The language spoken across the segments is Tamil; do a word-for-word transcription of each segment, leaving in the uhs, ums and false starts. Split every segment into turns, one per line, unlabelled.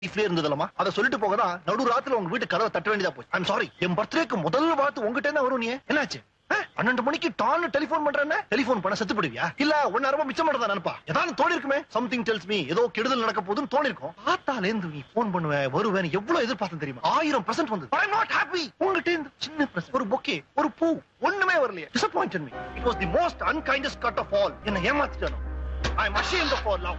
லைஃப்லயே இருந்ததுலமா அதை சொல்லிட்டு போகதான் நடு ராத்துல உங்க வீட்டு கதவை தட்ட வேண்டியதா போச்சு. I'm sorry. என் பர்த்டேக்கு முதல் வாழ்த்து உங்ககிட்ட தான் வரும். நீ என்னாச்சு? பன்னெண்டு மணிக்கு டான்னு டெலிபோன் பண்றேன்னு டெலிபோன் பண்ண செத்து போடுவியா? இல்ல ஒன்னு அரபா மிச்சம் பண்ணதா நினைப்பா? ஏதாவது தோணி இருக்குமே. சம்திங் டெல்ஸ் மீ ஏதோ கெடுதல் நடக்க போகுதுன்னு தோணி இருக்கும். பார்த்தாலேந்து நீ போன் பண்ணுவேன் வருவேன் எவ்வளவு எதிர்பார்த்தேன் தெரியுமா? ஆயிரம் பர்சன்ட் வந்து ஐ அம் நாட் ஹாப்பி. உங்ககிட்ட இந்த சின்ன பிரச்சனை ஒரு பொக்கே ஒரு பூ ஒண்ணுமே வரலையே. Disappointed me. It was the most unkindest cut off all. என்ன ஏமாத்திட்டானோ. ஐ அம் ashamed of our love.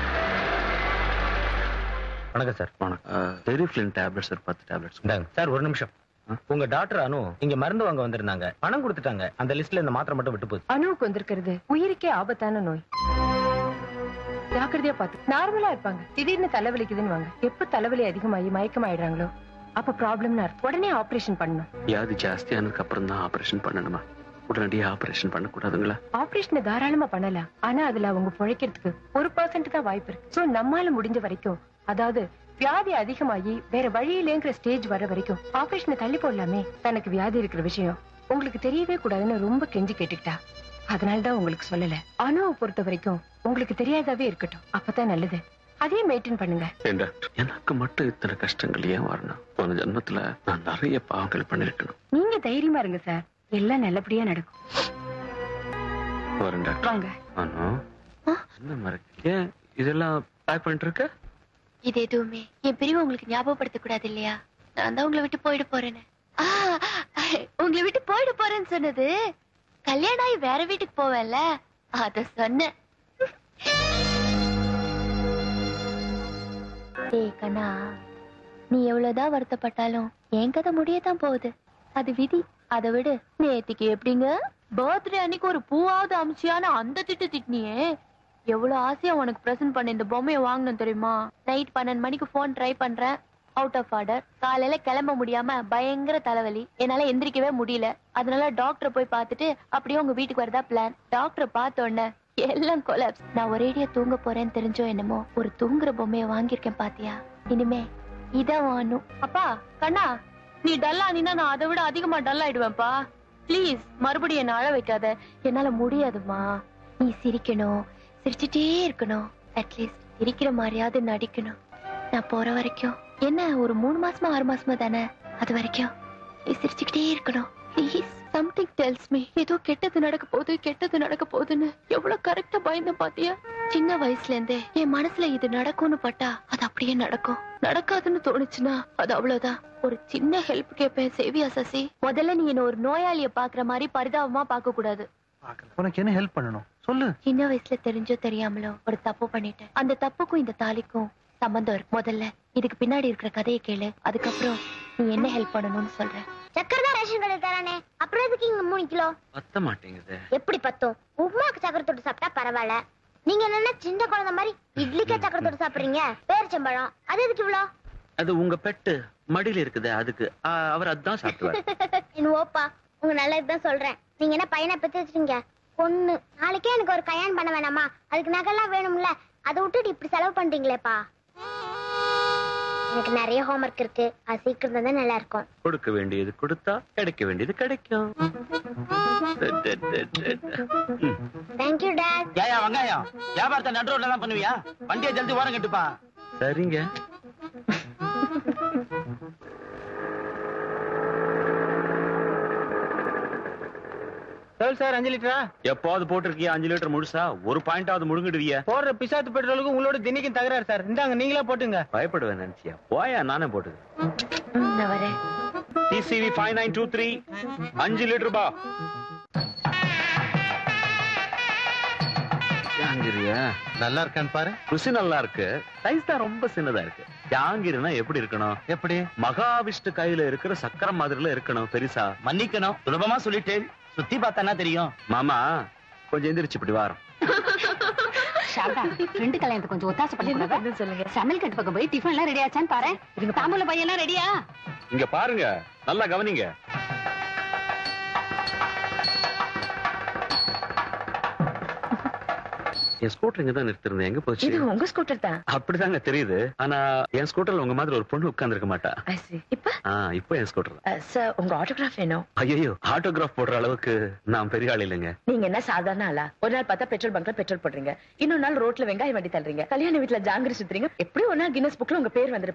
வணக்கம் சார். வணக்கம்.
பெரிஃப்ளின் டேப்லெட் சார், பத்து டேப்லெட்ஸ்.
இந்தாங்க சார், ஒரு நிமிஷம். உங்க டாக்டர் அனு இங்க மருந்து வாங்க வந்திருந்தாங்க. பணம் கொடுத்துட்டாங்க. அந்த லிஸ்ட்ல இந்த மாத்திரை மட்டும் விட்டு போகுது.
அனுவுக்கு வந்திருக்கிறது உயிருக்கே ஆபத்தான நோய். ஜாக்கிரதையா பார்த்து. நார்மலா இருப்பாங்க, திடீர்னு தலைவலிக்குதுன்னு வாங்க. எப்ப தலைவலி அதிகமாகி மயக்கமாயிடுறாங்களோ அப்ப ப்ராப்ளம்னா உடனே ஆபரேஷன் பண்ணணும்.
வியாதி ஜாஸ்தியானதுக்கு அப்புறம் தான் ஆபரேஷன் பண்ணணுமா? உடனடியே ஆபரேஷன் பண்ண கூடாதுங்களா?
ஆபரேஷனை தாராளமா பண்ணலாம். ஆனா அதுல அவங்க பிழைக்கிறதுக்கு ஒரு பர்சன்ட் தான் வாய்ப்பு இருக்கு. சோ நம்மால முடிஞ்ச வரைக்கும், அதாவது வியாதி அதிகமாகி வேற வழியிலேங்கிற ஸ்டேஜ் வர வரைக்கும் ஆபரேஷனை தள்ளி போடலாமே. தனக்கு வியாதி இருக்கிற விஷயம் உங்களுக்கு தெரியவே கூடாதுன்னு ரொம்ப கெஞ்சி கேட்டுக்கிட்டா. அதனாலதான் உங்களுக்கு சொல்லல. அணுவை பொறுத்த வரைக்கும் உங்களுக்கு தெரியாதாவே இருக்கட்டும், அப்பதான் நல்லது. அதே மெயின்டைன் பண்ணுங்க.
எனக்கு மட்டும் இத்தனை கஷ்டங்கள் ஏன் வரணும்? போன ஜென்மத்துல நான் நிறைய பாவங்கள் பண்ணிருக்கணும்.
நீங்க தைரியமா இருங்க சார், எல்லாம் நல்லபடியா நடக்கும்.
வரேன் டாக்டர்.
வாங்க.
ஆனா என்ன மறக்க ஏன் இதெல்லாம் பேக் பண்ணிட்டு இருக்க?
இது எதுவுமே என் பிரிவு உங்களுக்கு ஞாபகப்படுத்த கூடாது இல்லையா? நான் தான் உங்களை விட்டு போயிட போறேன்னு. உங்களை விட்டு போயிட போறேன்னு சொன்னது கல்யாணம் ஆகி வேற வீட்டுக்கு போவேன்ல, அத சொன்னேன். டேய் கண்ணா, நீ எவ்வளவுதான் வருத்தப்பட்டாலும் என் கதை முடியத்தான் போகுது. அது விதி. அதை விடு. நேத்திக்கு எப்படிங்க பர்த்டே அன்னைக்கு ஒரு பூவாவது அமிச்சியான அந்த திட்டு திட்டினியே. எவ்வளவு ஆசையா உனக்கு பிரசன்ட் பண்ண இந்த பொம்மையை வாங்கணும் தெரியுமா? நைட் பன்னெண்டு மணிக்கு போன் ட்ரை பண்றேன், அவுட் ஆஃப் ஆர்டர். காலையில கிளம்ப முடியாம பயங்கர தலைவலி, என்னால எந்திரிக்கவே முடியல. அதனால டாக்டரை போய் பார்த்துட்டு அப்படியே உங்க வீட்டுக்கு வரதா பிளான். டாக்டரை பார்த்த உடனே எல்லாம் கொலாப்ஸ். நான் ஒரேடியா தூங்க போறேன்னு தெரிஞ்சோ என்னமோ ஒரு தூங்குற பொம்மையை வாங்கியிருக்கேன் பாத்தியா? இனிமே இதான் வாங்கணும். அப்பா கண்ணா, நீ டல்லா நீனா நான் அதை விட அதிகமா டல் ஆயிடுவேன்ப்பா. பிளீஸ் மறுபடியும் என்ன அழ வைக்காத, என்னால முடியாதுமா. நீ சிரிக்கணும், சிரிச்சுட்டே இருக்கணும். அட்லீஸ்ட் சிரிக்கிற மாதிரியாவது நடிக்கணும். நான் போற வரைக்கும் என்ன ஒரு மூணு மாசமா ஆறு மாசமா தானே, அது வரைக்கும் நீ சிரிச்சுக்கிட்டே இருக்கணும். ப்ளீஸ். சம்திங் டெல்ஸ் மீ ஏதோ கெட்டது நடக்க போகுது, கெட்டது நடக்க போகுதுன்னு எவ்வளவு கரெக்டா பயந்த பாத்தியா? சின்ன வயசுல இருந்தே என் மனசுல இது நடக்கும்னு பட்டா அது அப்படியே நடக்கும். நடக்காதுன்னு தோணுச்சுன்னா அது அவ்வளவுதான். ஒரு சின்ன ஹெல்ப் கேட்பேன், சேவியா சசி. முதல்ல நீ என்ன ஒரு நோயாளிய பாக்குற மாதிரி பரிதாபமா பார்க்க கூடாது.
உனக்கு என்ன ஹெல்ப் பண்ணணும் சொல்லு.
சின்ன வயசுல தெரிஞ்சோ தெரியாமலோ ஒரு தப்பு பண்ணிட்டேன். அந்த தப்புக்கும் இந்த தாலிக்கும் சம்பந்தம் இருக்கு. முதல்ல இதுக்கு பின்னாடி இருக்கிற கதையை கேளு, அதுக்கப்புறம் நீ என்ன ஹெல்ப் பண்ணணும்னு சொல்ற.
சக்கரை தான் ரேஷன் கடை தரானே, அப்புறம் எதுக்கு இங்க மூணு கிலோ?
பத்த மாட்டேங்குது.
எப்படி பத்தும்? உப்புமாக்கு சக்கரை தொட்டு சாப்பிட்டா பரவாயில்ல. நீங்க என்னன்னா சின்ன குழந்தை மாதிரி இட்லிக்கே சக்கரை தொட்டு சாப்பிடுறீங்க. பேரிச்சம்பழம் அது எதுக்கு இவ்வளோ?
அது உங்க பெட்டு மடியில இருக்குது, அதுக்கு அவர் அதான் சாப்பிடுவார்.
என் ஓப்பா, உங்க நல்லதுதான் சொல்றேன். நீங்க என்ன பையனை பெத்து வச்சிருக்கீங்க? பொண்ணு நாளைக்கே எனக்கு ஒரு கல்யாணம் பண்ண வேணாமா? அதுக்கு நகைலாம் வேணும்ல, அதை விட்டுட்டு இப்படி செலவு பண்றீங்களேப்பா. எனக்கு நிறைய ஹோம்வொர்க் இருக்கு, அது சீக்கிரம் தான் நல்லா இருக்கும்.
கொடுக்க வேண்டியது கொடுத்தா கிடைக்க வேண்டியது கிடைக்கும்.
Thank you dot.
ஏயா வெங்காயம் வியாபாரத்தை நடு ரோட்ல தான் பண்ணுவியா? வண்டியை ஜல்தி ஓரம் கட்டுப்பா.
சரிங்க.
சார் அஞ்சு லிட்டரா?
எப்பாவது போட்டிருக்கியா அஞ்சு லிட்டர் முழுசா? ஒரு பாயிண்டாவது முழுங்கிடுவிய?
போடுற பிசாத்து பெட்ரோலுக்கு உங்களோட தினைக்கும் தகராறு சார். இந்தாங்க நீங்களா போட்டுங்க.
பயப்படுவேன் நினைச்சியா? போயா, நானே போட்டுது.
நான் வரேன்.
DCV five nine two three அஞ்சு லிட்டர் பா. ஜாங்கிரியா
நல்லா இருக்கான்னு பாரு.
ருசி நல்லா இருக்கு, சைஸ் தான் ரொம்ப சின்னதா இருக்கு. ஜாங்கிரினா எப்படி இருக்கணும்?
எப்படி?
மகாவிஷ்ணு கையில இருக்கிற சக்கரம் மாதிரில இருக்கணும், பெருசா.
மன்னிக்கணும், சுலபமா சொல்லிட்டேன். சுத்தி பார்த்தானா தெரியும்.
மாமா கொஞ்சம் எந்திரிச்சு இப்படி வாரம்.
சாரதா, ஃப்ரெண்டு கல்யாணத்துக்கு கொஞ்சம் ஒத்தாசை பண்ணி சொல்லுங்க. சமையல் கட்டு பக்கம் போய் டிஃபன் எல்லாம் ரெடி ஆச்சான்னு பாரு. தாம்பூல பையெல்லாம் ரெடியா?
இங்க பாருங்க, நல்லா கவனிங்க. என் ஸ்கூட்டர் இங்க தான் நிறுத்திருந்தேன், எங்க போச்சு?
இது உங்க ஸ்கூட்டர் தான்.
அப்படிதாங்க தெரியுது. ஆனா என் ஸ்கூட்டர்ல உங்க மாதிரி ஒரு பொண்ணு உட்கார்ந்து இருக்க மாட்டா.
இப்ப
இப்போ என் ஸ்கூட்டர்.
சார் உங்க ஆட்டோகிராஃப் வேணும்.
ஐயோ, ஆட்டோகிராஃப் போடுற அளவுக்கு நான் பெரிய ஆள் இல்லைங்க.
நீங்க என்ன சாதாரண ஆளா? ஒரு நாள் பார்த்தா பெட்ரோல் பங்க்ல பெட்ரோல் போடுறீங்க, இன்னொரு நாள் ரோட்ல வெங்காயம் வண்டி தள்ளுறீங்க, கல்யாண வீட்டுல ஜாங்கிரி சுத்துறீங்க. எப்படி ஒரு நாள் கின்னஸ் புக்ல உங்க பேர் வந்துரு.